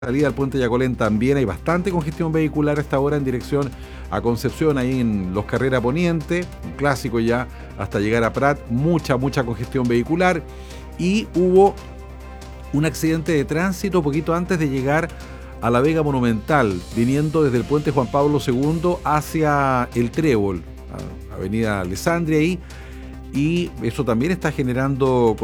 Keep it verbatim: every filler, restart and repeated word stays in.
salida al puente Yacolén también hay bastante congestión vehicular a esta hora en dirección a Concepción, ahí en Los Carrera Poniente, un clásico ya, hasta llegar a Prat, mucha, mucha congestión vehicular. Y hubo un accidente de tránsito poquito antes de llegar a la Vega Monumental, viniendo desde el puente Juan Pablo segundo hacia el Trébol, avenida Alessandria ahí, y eso también está generando